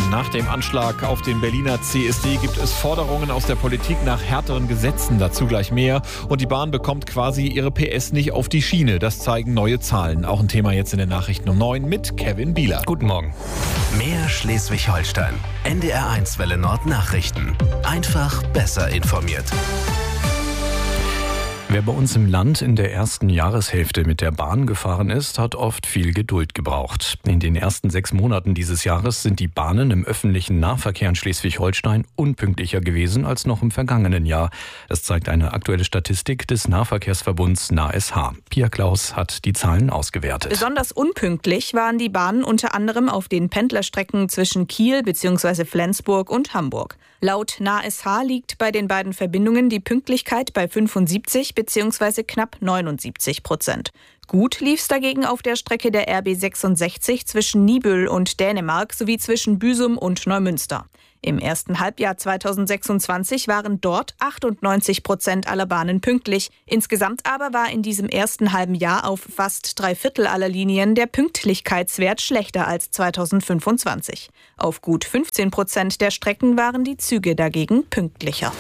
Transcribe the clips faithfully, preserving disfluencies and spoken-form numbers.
Nach dem Anschlag auf den Berliner C S D gibt es Forderungen aus der Politik nach härteren Gesetzen. Dazu gleich mehr. Und die Bahn bekommt quasi ihre P S nicht auf die Schiene. Das zeigen neue Zahlen. Auch ein Thema jetzt in den Nachrichten um neun mit Kevin Bieler. Guten Morgen. Mehr Schleswig-Holstein. N D R eins Welle Nord Nachrichten. Einfach besser informiert. Wer bei uns im Land in der ersten Jahreshälfte mit der Bahn gefahren ist, hat oft viel Geduld gebraucht. In den ersten sechs Monaten dieses Jahres sind die Bahnen im öffentlichen Nahverkehr in Schleswig-Holstein unpünktlicher gewesen als noch im vergangenen Jahr. Das zeigt eine aktuelle Statistik des Nahverkehrsverbunds N A S H. Pia Klaus hat die Zahlen ausgewertet. Besonders unpünktlich waren die Bahnen unter anderem auf den Pendlerstrecken zwischen Kiel bzw. Flensburg und Hamburg. Laut N A S H liegt bei den beiden Verbindungen die Pünktlichkeit bei fünfundsiebzig bzw. knapp neunundsiebzig Prozent. Gut lief es dagegen auf der Strecke der R B sechsundsechzig zwischen Niebüll und Dänemark sowie zwischen Büsum und Neumünster. Im ersten Halbjahr zweitausendsechsundzwanzig waren dort achtundneunzig Prozent aller Bahnen pünktlich. Insgesamt aber war in diesem ersten halben Jahr auf fast drei Viertel aller Linien der Pünktlichkeitswert schlechter als zweitausendfünfundzwanzig. Auf gut fünfzehn Prozent der Strecken waren die Züge dagegen pünktlicher.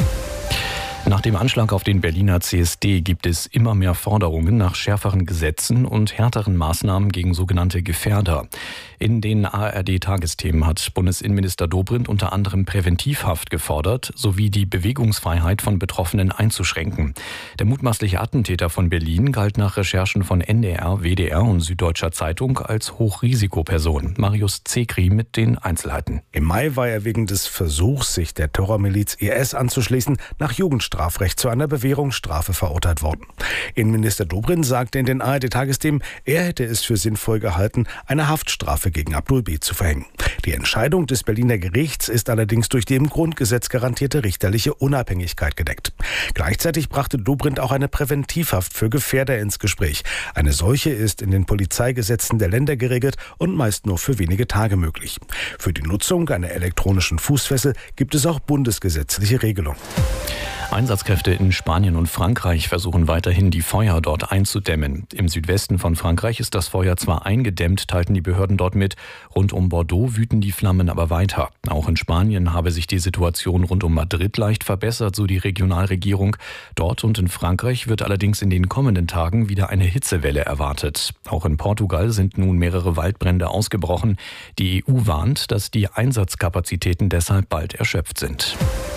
Nach dem Anschlag auf den Berliner C S D gibt es immer mehr Forderungen nach schärferen Gesetzen und härteren Maßnahmen gegen sogenannte Gefährder. In den A R D-Tagesthemen hat Bundesinnenminister Dobrindt unter anderem Präventivhaft gefordert, sowie die Bewegungsfreiheit von Betroffenen einzuschränken. Der mutmaßliche Attentäter von Berlin galt nach Recherchen von N D R, W D R und Süddeutscher Zeitung als Hochrisikoperson. Marius Zekri mit den Einzelheiten. Im Mai war er wegen des Versuchs, sich der Terrormiliz I S anzuschließen, nach Jugendstrafrecht zu einer Bewährungsstrafe verurteilt worden. Innenminister Dobrindt sagte in den A R D-Tagesthemen, er hätte es für sinnvoll gehalten, eine Haftstrafe gegen Abdul B. zu verhängen. Die Entscheidung des Berliner Gerichts ist allerdings durch die im Grundgesetz garantierte richterliche Unabhängigkeit gedeckt. Gleichzeitig brachte Dobrindt auch eine Präventivhaft für Gefährder ins Gespräch. Eine solche ist in den Polizeigesetzen der Länder geregelt und meist nur für wenige Tage möglich. Für die Nutzung einer elektronischen Fußfessel gibt es auch bundesgesetzliche Regelungen. Einsatzkräfte in Spanien und Frankreich versuchen weiterhin, die Feuer dort einzudämmen. Im Südwesten von Frankreich ist das Feuer zwar eingedämmt, teilten die Behörden dort mit. Rund um Bordeaux wüten die Flammen aber weiter. Auch in Spanien habe sich die Situation rund um Madrid leicht verbessert, so die Regionalregierung. Dort und in Frankreich wird allerdings in den kommenden Tagen wieder eine Hitzewelle erwartet. Auch in Portugal sind nun mehrere Waldbrände ausgebrochen. Die E U warnt, dass die Einsatzkapazitäten deshalb bald erschöpft sind.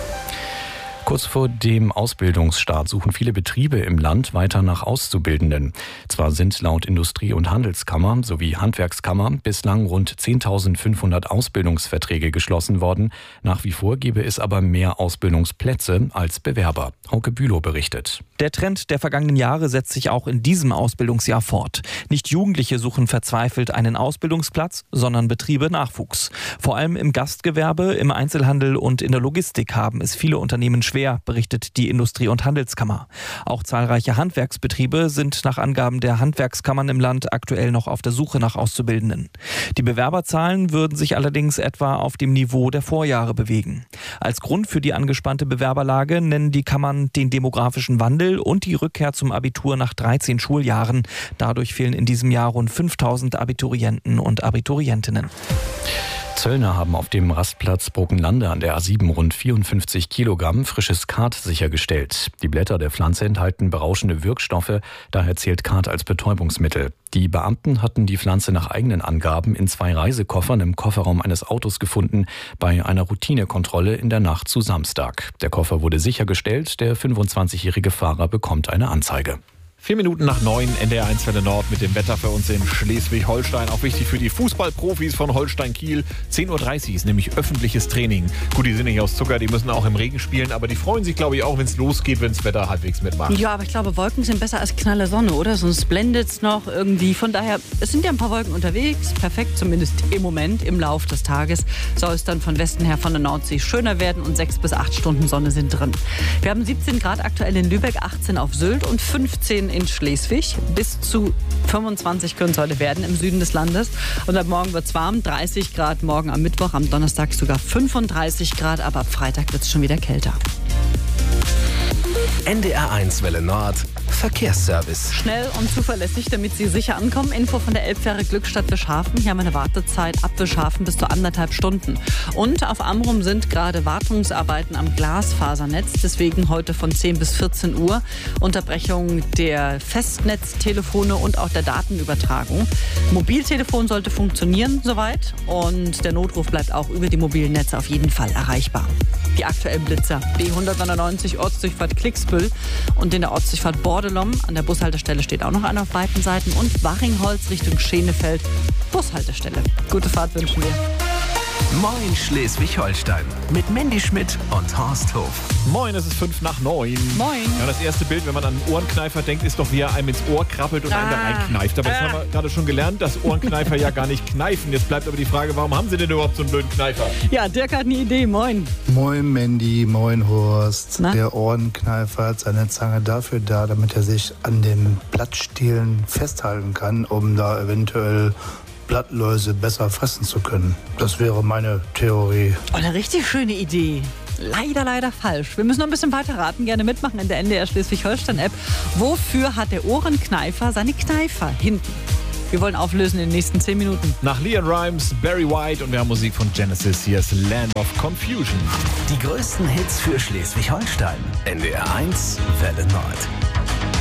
Kurz vor dem Ausbildungsstart suchen viele Betriebe im Land weiter nach Auszubildenden. Zwar sind laut Industrie- und Handelskammer sowie Handwerkskammer bislang rund zehntausendfünfhundert Ausbildungsverträge geschlossen worden. Nach wie vor gebe es aber mehr Ausbildungsplätze als Bewerber. Hauke Bülow berichtet. Der Trend der vergangenen Jahre setzt sich auch in diesem Ausbildungsjahr fort. Nicht Jugendliche suchen verzweifelt einen Ausbildungsplatz, sondern Betriebe Nachwuchs. Vor allem im Gastgewerbe, im Einzelhandel und in der Logistik haben es viele Unternehmen schwer, berichtet die Industrie- und Handelskammer. Auch zahlreiche Handwerksbetriebe sind nach Angaben der Handwerkskammern im Land aktuell noch auf der Suche nach Auszubildenden. Die Bewerberzahlen würden sich allerdings etwa auf dem Niveau der Vorjahre bewegen. Als Grund für die angespannte Bewerberlage nennen die Kammern den demografischen Wandel und die Rückkehr zum Abitur nach dreizehn Schuljahren. Dadurch fehlen in diesem Jahr rund fünftausend Abiturienten und Abiturientinnen. Zöllner haben auf dem Rastplatz Brockenlande an der A sieben rund vierundfünfzig Kilogramm frisches Khat sichergestellt. Die Blätter der Pflanze enthalten berauschende Wirkstoffe, daher zählt Khat als Betäubungsmittel. Die Beamten hatten die Pflanze nach eigenen Angaben in zwei Reisekoffern im Kofferraum eines Autos gefunden, bei einer Routinekontrolle in der Nacht zu Samstag. Der Koffer wurde sichergestellt, der fünfundzwanzigjährige Fahrer bekommt eine Anzeige. Vier Minuten nach neun, N D R eins Welle Nord mit dem Wetter für uns in Schleswig-Holstein. Auch wichtig für die Fußballprofis von Holstein-Kiel. zehn Uhr dreißig ist nämlich öffentliches Training. Gut, die sind nicht aus Zucker, die müssen auch im Regen spielen, aber die freuen sich, glaube ich, auch, wenn es losgeht, wenn das Wetter halbwegs mitmacht. Ja, aber ich glaube, Wolken sind besser als knalle Sonne, oder? Sonst blendet es noch irgendwie. Von daher, es sind ja ein paar Wolken unterwegs. Perfekt, zumindest im Moment, im Lauf des Tages. Soll es dann von Westen her von der Nordsee schöner werden und sechs bis acht Stunden Sonne sind drin. Wir haben siebzehn Grad aktuell in Lübeck, achtzehn auf Sylt und fünfzehn in Schleswig. Bis zu fünfundzwanzig können es heute werden im Süden des Landes. Und ab morgen wird es warm, dreißig Grad morgen am Mittwoch, am Donnerstag sogar fünfunddreißig Grad, aber ab Freitag wird es schon wieder kälter. N D R eins Welle Nord, Verkehrsservice. Schnell und zuverlässig, damit Sie sicher ankommen. Info von der Elbfähre Glückstadt-Wischhafen. Hier haben wir eine Wartezeit ab Wischhafen bis zu anderthalb Stunden. Und auf Amrum sind gerade Wartungsarbeiten am Glasfasernetz. Deswegen heute von zehn bis vierzehn Uhr Unterbrechung der Festnetztelefone und auch der Datenübertragung. Mobiltelefon sollte funktionieren soweit und der Notruf bleibt auch über die mobilen Netze auf jeden Fall erreichbar. Die aktuellen Blitzer B hundertneunundneunzig Ortsdurchfahrt Klicksbüll und in der Ortsdurchfahrt Bordelom. An der Bushaltestelle steht auch noch einer auf beiden Seiten und Wachingholz Richtung Schenefeld Bushaltestelle. Gute Fahrt wünschen wir. Moin Schleswig-Holstein mit Mandy Schmidt und Horst Hof. Moin, es ist fünf nach neun. Moin. Ja, das erste Bild, wenn man an einen Ohrenkneifer denkt, ist doch, wie er einem ins Ohr krabbelt und Ah. einen da reinkneift. Aber jetzt Ah. haben wir gerade schon gelernt, dass Ohrenkneifer ja gar nicht kneifen. Jetzt bleibt aber die Frage, warum haben sie denn überhaupt so einen blöden Kneifer? Ja, Dirk hat eine Idee. Moin. Moin Mandy, moin Horst. Na? Der Ohrenkneifer hat seine Zange dafür da, damit er sich an den Blattstielen festhalten kann, um da eventuell Blattläuse besser fressen zu können. Das wäre meine Theorie. Oh, eine richtig schöne Idee. Leider, leider falsch. Wir müssen noch ein bisschen weiter raten. Gerne mitmachen in der N D R Schleswig-Holstein-App. Wofür hat der Ohrenkneifer seine Kneifer hinten? Wir wollen auflösen in den nächsten zehn Minuten. Nach Leon Rimes, Barry White und wir haben Musik von Genesis. Hier ist Land of Confusion. Die größten Hits für Schleswig-Holstein. N D R eins Welle Nord.